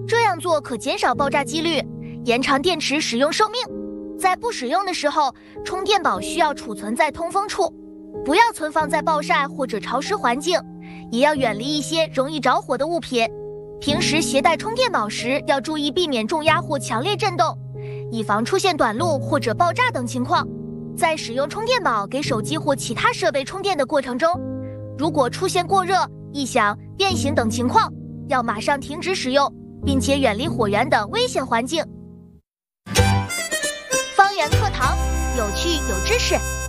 这样做可减少爆炸几率，延长电池使用寿命。在不使用的时候，充电宝需要储存在通风处，不要存放在暴晒或者潮湿环境，也要远离一些容易着火的物品。平时携带充电宝时，要注意避免重压或强烈震动，以防出现短路或者爆炸等情况。在使用充电宝给手机或其他设备充电的过程中，如果出现过热、异响、变形等情况，要马上停止使用，并且远离火源等危险环境。方圆课堂，有趣有知识。